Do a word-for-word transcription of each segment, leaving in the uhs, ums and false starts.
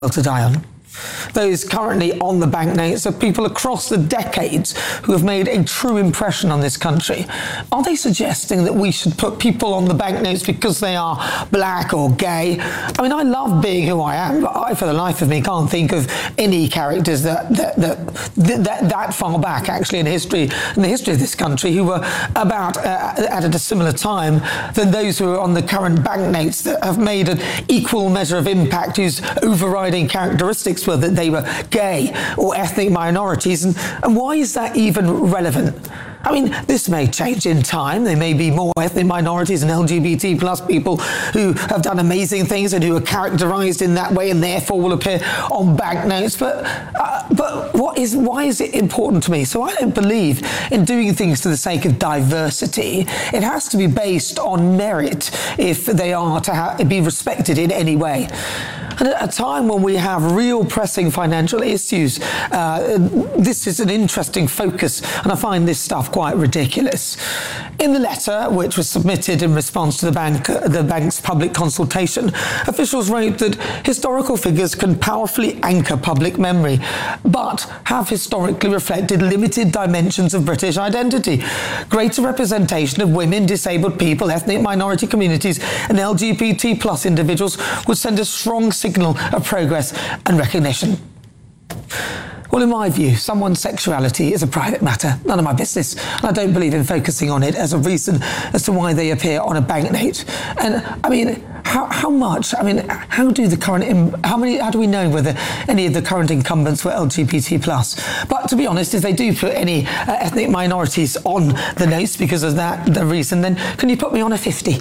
to die on. Those currently on the banknotes are people across the decades who have made a true impression on this country. Are they suggesting that we should put people on the banknotes because they are black or gay? I mean, I love being who I am, but I, for the life of me, can't think of any characters that that that, that, that far back, actually, in history, in the history of this country, who were about uh, at a similar time than those who are on the current banknotes that have made an equal measure of impact, whose overriding characteristics were that they were gay or ethnic minorities. And, and why is that even relevant? I mean, this may change in time. There may be more ethnic minorities and L G B T plus people who have done amazing things and who are characterised in that way and therefore will appear on banknotes. But uh, but what is why is it important to me? So I don't believe in doing things for the sake of diversity. It has to be based on merit if they are to ha- be respected in any way. And at a time when we have real pressing financial issues, uh, this is an interesting focus, and I find this stuff quite ridiculous. In the letter, which was submitted in response to the bank, uh, the bank's public consultation, officials wrote that historical figures can powerfully anchor public memory, but have historically reflected limited dimensions of British identity. Greater representation of women, disabled people, ethnic minority communities, and L G B T plus individuals would send a strong signal of progress and recognition. Well, in my view, someone's sexuality is a private matter, none of my business, and I don't believe in focusing on it as a reason as to why they appear on a banknote. And I mean, how, how much? I mean, how do the current, how many? How do we know whether any of the current incumbents were L G B T plus? But to be honest, if they do put any uh, ethnic minorities on the notes because of that the reason, then can you put me on a fifty?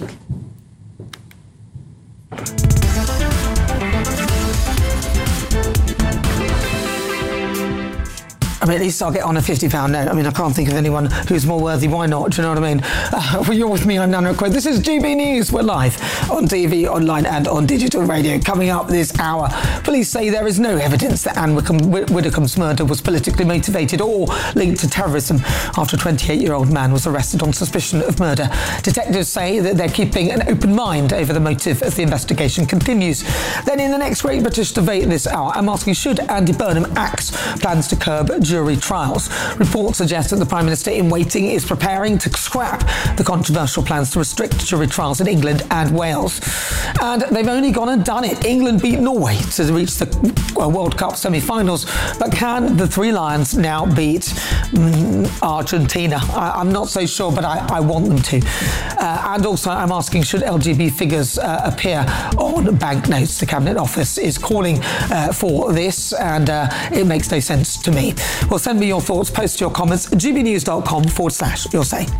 I mean, at least I'll get on a fifty pound note. I mean, I can't think of anyone who's more worthy. Why not? Do you know what I mean? Uh, well, you're with me, I'm Nana Quid. This is G B News. We're live on T V, online and on digital radio. Coming up this hour, police say there is no evidence that Anne Widdecombe's murder was politically motivated or linked to terrorism after a twenty-eight-year-old man was arrested on suspicion of murder. Detectives say that they're keeping an open mind over the motive as the investigation continues. Then in the next Great British Debate this hour, I'm asking, should Andy Burnham axe plans to curb jury trials? Reports suggest that the Prime Minister in waiting is preparing to scrap the controversial plans to restrict jury trials in England and Wales. And they've only gone and done it. England beat Norway to reach the World Cup semi-finals. But can the Three Lions now beat mm, Argentina? I, I'm not so sure, but I, I want them to. Uh, and also, I'm asking, should L G B T figures uh, appear on banknotes? The Cabinet Office is calling uh, for this, and uh, it makes no sense to me. Well, send me your thoughts, post your comments, gbnews.com forward slash your say.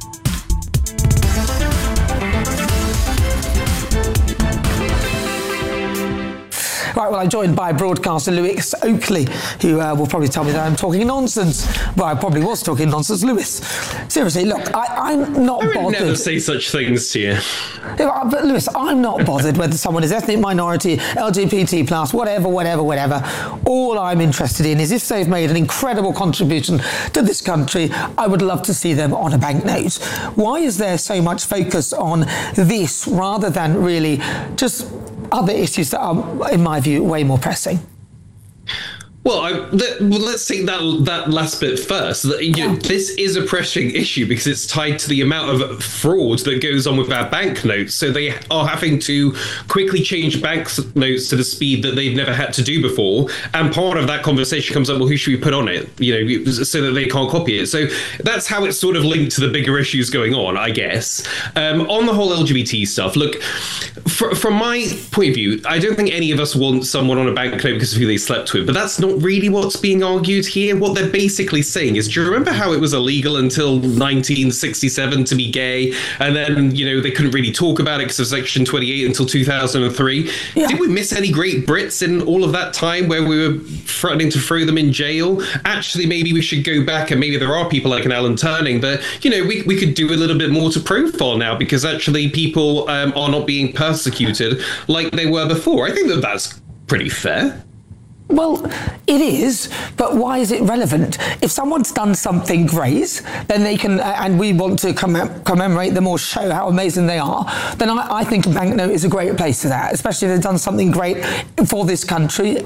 Right, well, I'm joined by broadcaster Lewis Oakley, who uh, will probably tell me that I'm talking nonsense. Well, I probably was talking nonsense. Lewis, seriously, look, I, I'm not I would bothered. never say such things to you. Yeah, but Lewis, I'm not bothered whether someone is ethnic minority, L G B T plus, whatever, whatever, whatever. All I'm interested in is if they've made an incredible contribution to this country, I would love to see them on a banknote. Why is there so much focus on this rather than really just other issues that are, in my view, way more pressing? Well, I, let, well, let's take that that last bit first. That, you know, this is a pressing issue because it's tied to the amount of fraud that goes on with our banknotes. So they are having to quickly change banknotes to the speed that they've never had to do before. And part of that conversation comes up, well, who should we put on it? You know, so that they can't copy it. So that's how it's sort of linked to the bigger issues going on, I guess. Um, on the whole L G B T stuff, look, fr- from my point of view, I don't think any of us want someone on a banknote because of who they slept with, but that's not really what's being argued here. What they're basically saying is, do you remember how it was illegal until nineteen sixty-seven to be gay, and then, you know, they couldn't really talk about it because of Section twenty-eight until two thousand three? Yeah. Did we miss any great Brits in all of that time where we were threatening to throw them in jail? Actually, maybe we should go back, and maybe there are people like an Alan Turning that, you know, we, we could do a little bit more to profile now, because actually people um, are not being persecuted like they were before. I think that that's pretty fair. Well, it is, but why is it relevant? If someone's done something great, then they can, and we want to comm- commemorate them or show how amazing they are, then I, I think a banknote is a great place for that, especially if they've done something great for this country.